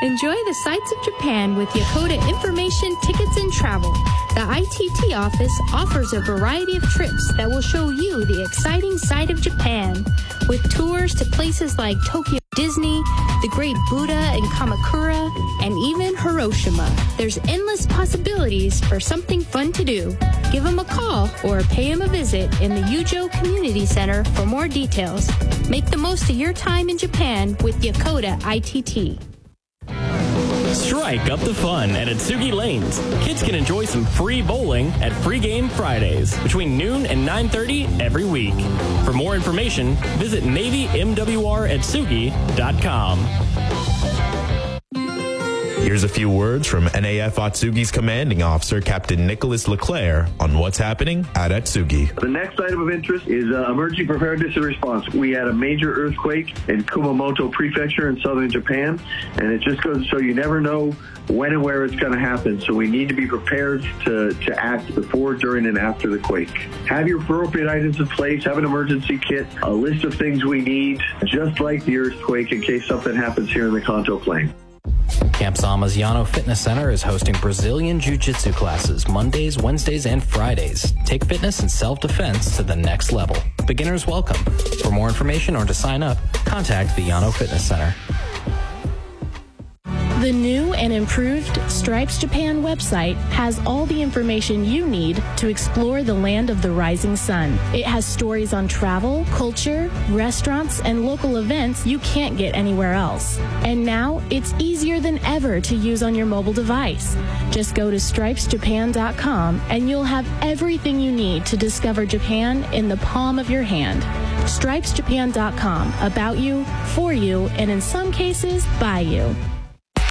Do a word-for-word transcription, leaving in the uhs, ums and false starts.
Enjoy the sights of Japan with Yokota Information, Tickets, and Travel. The I T T office offers a variety of trips that will show you the exciting side of Japan, with tours to places like Tokyo Disney, the Great Buddha in Kamakura, and even Hiroshima. There's endless possibilities for something fun to do. Give them a call or pay them a visit in the Yujo Community Center for more details. Make the most of your time in Japan with Yokota I T T. Strike up the fun at Atsugi Lanes. Kids can enjoy some free bowling at Free Game Fridays between noon and nine thirty every week. For more information, visit Navy M W R Atsugi dot com. Here's a few words from N A F Atsugi's commanding officer, Captain Nicholas Leclerc, on what's happening at Atsugi. The next item of interest is uh, emergency preparedness and response. We had a major earthquake in Kumamoto Prefecture in southern Japan, and it just goes to show you never know when and where it's going to happen. So we need to be prepared to, to act before, during, and after the quake. Have your appropriate items in place. Have an emergency kit, a list of things we need, just like the earthquake, in case something happens here in the Kanto Plain. Camp Sama's Yano Fitness Center is hosting Brazilian Jiu-Jitsu classes Mondays, Wednesdays, and Fridays. Take fitness and self-defense to the next level. Beginners welcome. For more information or to sign up, contact the Yano Fitness Center. The new and improved Stripes Japan website has all the information you need to explore the land of the rising sun. It has stories on travel, culture, restaurants, and local events you can't get anywhere else. And now it's easier than ever to use on your mobile device. Just go to stripes japan dot com and you'll have everything you need to discover Japan in the palm of your hand. stripes japan dot com, about you, for you, and in some cases, by you.